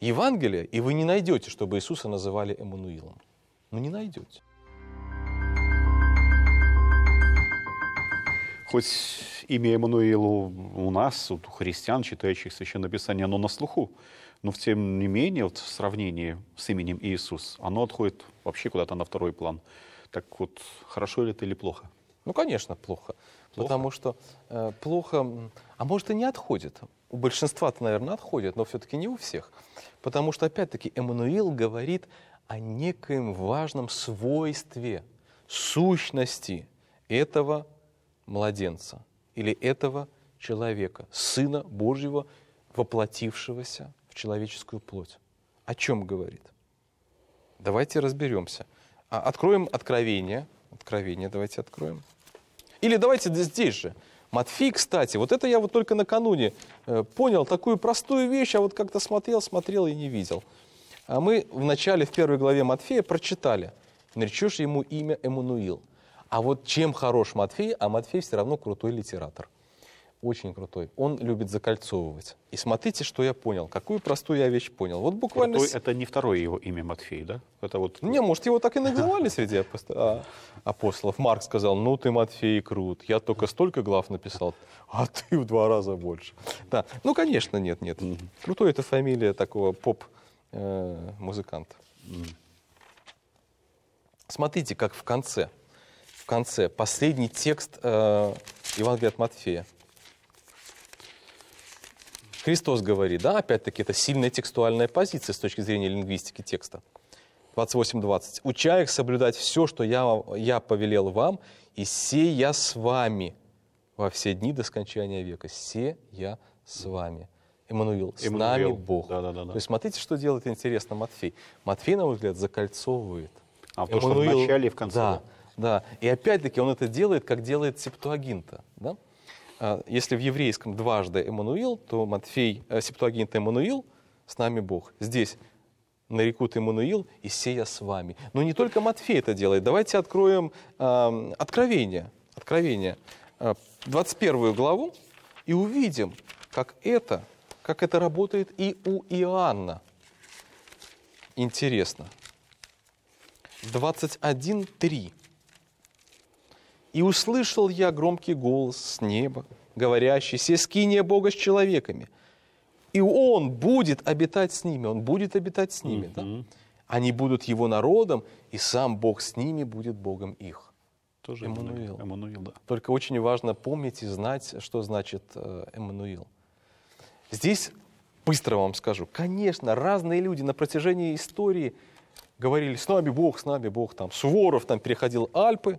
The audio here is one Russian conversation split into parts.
Евангелие, и вы не найдете, чтобы Иисуса называли Эммануилом. Ну, не найдете. Хоть имя Эммануилу у нас, вот у христиан, читающих Священное Писание, оно на слуху, но тем не менее, вот в сравнении с именем Иисус, оно отходит вообще куда-то на второй план. Так вот, хорошо ли это или плохо? Ну, конечно, плохо. Потому что плохо, а может и не отходит. У большинства-то, наверное, отходит, но все-таки не у всех. Потому что, опять-таки, Эммануил говорит о некоем важном свойстве, сущности этого младенца или этого человека, Сына Божьего, воплотившегося в человеческую плоть. О чем говорит? Давайте разберемся. Откроем Откровение. Откровение давайте откроем. Или давайте здесь же. Матфей, кстати, вот это я вот только накануне понял, такую простую вещь, а вот как-то смотрел и не видел. А мы в начале, в 1 главе Матфея прочитали: «Наречешь ему имя Эммануил». А вот чем хорош Матфей? А Матфей все равно крутой литератор. Очень крутой. Он любит закольцовывать. И смотрите, что я понял. Какую простую я вещь понял. Вот буквально... Крутой — это не второе его имя Матфей, да? Это вот... Не, может, его так и называли среди апостолов. Марк сказал: ну ты, Матфей, крут. Я только столько глав написал, а ты в 2 раза больше. Да. Ну, конечно, нет. Крутой — это фамилия такого поп-музыканта. Смотрите, как в конце последний текст Евангелия от Матфея. Христос говорит, да, опять-таки, это сильная текстуальная позиция с точки зрения лингвистики текста. 28-20. «Уча их соблюдать все, что я повелел вам, и се я с вами во все дни до скончания века». Се я с вами. Эммануил, с нами Бог. Да. То есть смотрите, что делает интересно Матфей. Матфей, на мой взгляд, закольцовывает. То, что в начале и в конце. Да. И опять-таки он это делает, как делает Септуагинта. Да? Если в еврейском дважды Эммануил, то Матфей, Септуагинта Эммануил, с нами Бог. Здесь нарекут Эммануил, и се я с вами. Но не только Матфей это делает. Давайте откроем Откровение, 21 главу, и увидим, как это работает и у Иоанна. Интересно. 21:3. «И услышал я громкий голос с неба, говорящий: се скиния Бога с человеками, и Он будет обитать с ними». Он будет обитать с ними, да? Они будут Его народом, и сам Бог с ними будет Богом их. Тоже Эммануил, да. Только очень важно помнить и знать, что значит Эммануил. Здесь быстро вам скажу. Конечно, разные люди на протяжении истории говорили: с нами Бог. Там Суворов там переходил Альпы,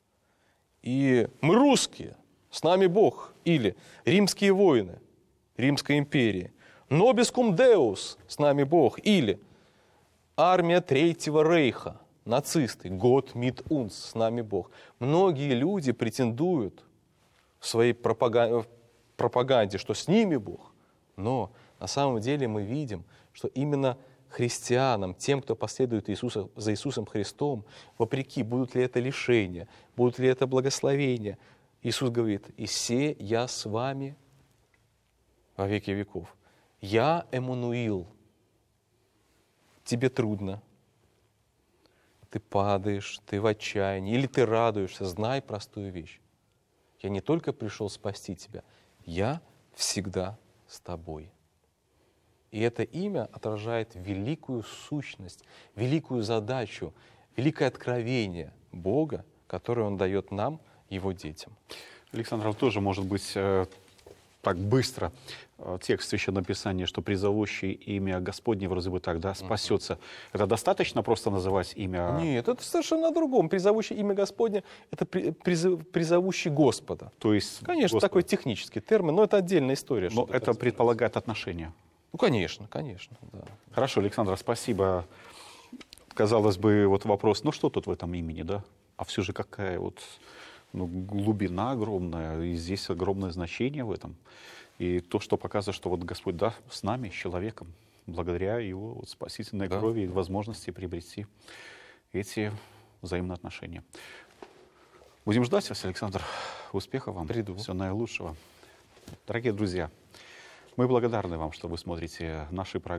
и мы русские, с нами Бог. Или римские воины Римской империи: нобискум деус, с нами Бог. Или армия Третьего рейха, нацисты: гот мит унс, с нами Бог. Многие люди претендуют в своей пропаганде, что с ними Бог. Но на самом деле мы видим, что именно христианам, тем, кто последует за Иисусом Христом, вопреки, будут ли это лишения, будут ли это благословения, Иисус говорит: «И се я с вами во веки веков». Я Эммануил. Тебе трудно, ты падаешь, ты в отчаянии, или ты радуешься, знай простую вещь. Я не только пришел спасти тебя, я всегда с тобой. И это имя отражает великую сущность, великую задачу, великое откровение Бога, которое Он дает нам, Его детям. Александр, тоже, может быть, так быстро текст Священного Писания, что призовущий имя Господне, вроде бы так, да, спасется. Это достаточно просто называть имя? Нет, это совершенно о другом. Призовущий имя Господне — это призовущий Господа. То есть, конечно, Господа. Такой технический термин, но это отдельная история. Но это предполагает отношения. Ну, конечно, да. Хорошо, Александр, спасибо. Казалось бы, вот вопрос: ну что тут в этом имени, да? А все же какая вот глубина огромная, и здесь огромное значение в этом. И то, что показывает, что вот Господь, да, с нами, с человеком, благодаря Его вот спасительной крови и возможности приобрести эти взаимные отношения. Будем ждать вас, Александр. Успехов вам. Приду. Всего наилучшего. Дорогие друзья, мы благодарны вам, что вы смотрите наши программы.